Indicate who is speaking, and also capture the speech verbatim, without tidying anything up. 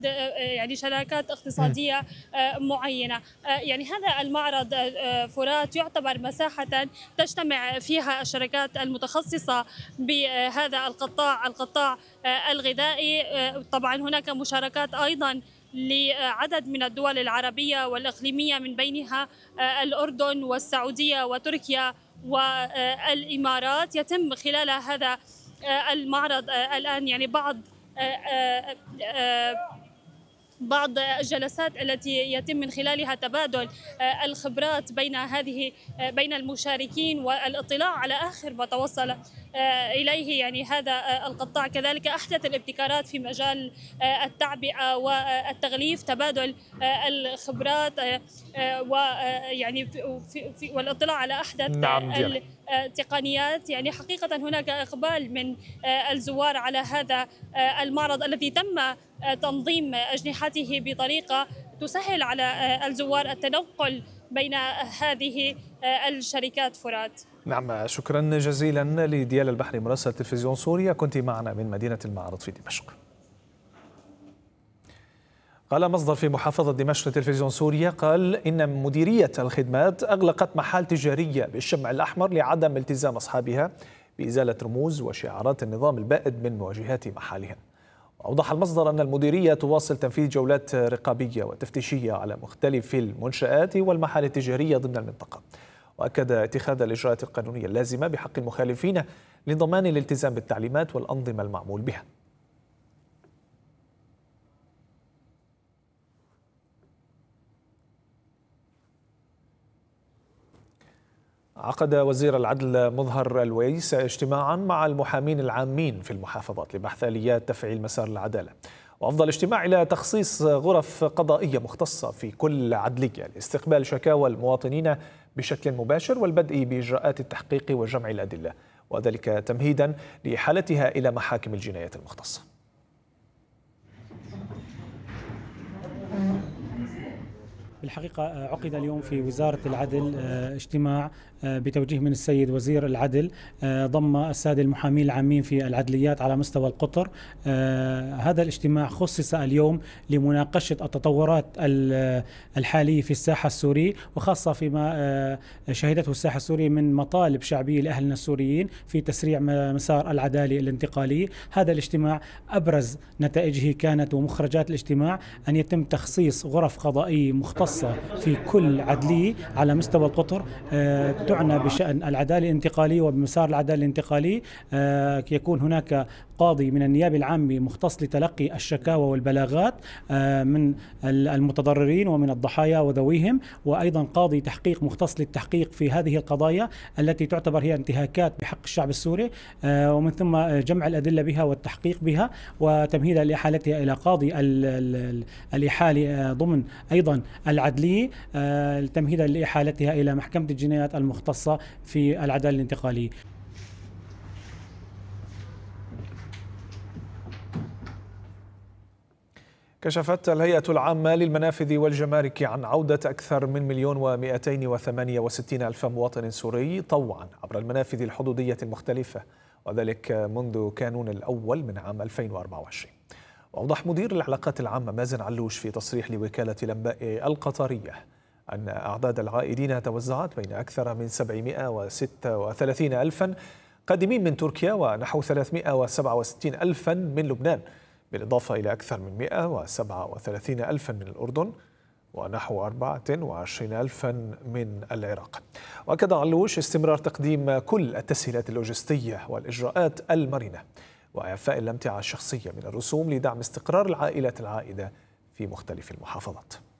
Speaker 1: يعني شراكات اقتصادية معينة. يعني هذا المعرض فرات يعتبر مساحة تجتمع فيها الشركات المتخصصة بهذا القطاع القطاع الغذائي. طبعا هناك مشاركات أيضا لعدد من الدول العربية والإقليمية، من بينها الأردن والسعودية وتركيا والإمارات. يتم خلال هذا المعرض الآن يعني بعض بعض الجلسات التي يتم من خلالها تبادل الخبرات بين هذه بين المشاركين والاطلاع على آخر ما توصل إليه يعني هذا القطاع. كذلك أحدث الابتكارات في مجال التعبئة والتغليف، تبادل الخبرات ويعني والاطلاع على أحدث
Speaker 2: نعم
Speaker 1: التقنيات. يعني حقيقة هناك إقبال من الزوار على هذا المعرض الذي تم تنظيم أجنحته بطريقة تسهل على الزوار التنقل بين هذه الشركات. فرات.
Speaker 2: نعم، شكرا جزيلا لديال البحري مراسل تلفزيون سوريا، كنت معنا من مدينة المعرض في دمشق. قال مصدر في محافظة دمشق لتلفزيون سوريا قال إن مديرية الخدمات أغلقت محال تجارية بالشمع الأحمر لعدم التزام أصحابها بإزالة رموز وشعارات النظام البائد من واجهات محالها. أوضح المصدر أن المديرية تواصل تنفيذ جولات رقابية وتفتيشية على مختلف المنشآت والمحال التجارية ضمن المنطقة، وأكد اتخاذ الإجراءات القانونية اللازمة بحق المخالفين لضمان الالتزام بالتعليمات والأنظمة المعمول بها. عقد وزير العدل مظهر الويس اجتماعا مع المحامين العامين في المحافظات لبحث آليات تفعيل مسار العدالة، وأفضى الاجتماع إلى تخصيص غرف قضائية مختصة في كل عدلية لاستقبال شكاوى المواطنين بشكل مباشر والبدء بإجراءات التحقيق وجمع الأدلة، وذلك تمهيدا لإحالتها إلى محاكم الجنايات المختصة.
Speaker 3: بالحقيقة عقد اليوم في وزارة العدل اجتماع بتوجيه من السيد وزير العدل ضم السادة المحامين العامين في العدليات على مستوى القطر. هذا الاجتماع خصص اليوم لمناقشة التطورات الحالية في الساحة السورية، وخاصة فيما شهدته الساحة السورية من مطالب شعبية لأهلنا السوريين في تسريع مسار العدالة الانتقالية. هذا الاجتماع أبرز نتائجه كانت ومخرجات الاجتماع أن يتم تخصيص غرف قضائية مختصة في كل عدلية على مستوى القطر تعنى بشأن العدالة الانتقالية وبمسار العدالة الانتقالية. يكون هناك قاضي من النيابة العامة مختص لتلقي الشكاوى والبلاغات من المتضررين ومن الضحايا وذويهم، وأيضا قاضي تحقيق مختص للتحقيق في هذه القضايا التي تعتبر هي انتهاكات بحق الشعب السوري، ومن ثم جمع الأدلة بها والتحقيق بها وتمهيدا لإحالتها إلى قاضي الإحالة ضمن أيضا العدلية تمهيدا لإحالتها إلى محكمة الجنايات المختصة في العدالة الانتقالية.
Speaker 2: كشفت الهيئة العامة للمنافذ والجمارك عن عودة أكثر من مليون ومئتين وثمانية وستين ألف مواطن سوري طوعا عبر المنافذ الحدودية المختلفة، وذلك منذ كانون الأول من عام ألفين وأربعة وعشرين. وأوضح مدير العلاقات العامة مازن علوش في تصريح لوكالة الأنباء القطرية أن أعداد العائدين توزعت بين أكثر من سبعمئة وستة وثلاثين ألفا قادمين من تركيا ونحو ثلاثمئة وسبعة وستين ألفا من لبنان، بالإضافة إلى أكثر من مئة وسبعة وثلاثين ألفا من الأردن ونحو أربعة وعشرين ألفا من العراق. وأكد علوش استمرار تقديم كل التسهيلات اللوجستية والإجراءات المرنة وإعفاء الأمتعة الشخصية من الرسوم لدعم استقرار العائلات العائدة في مختلف المحافظات.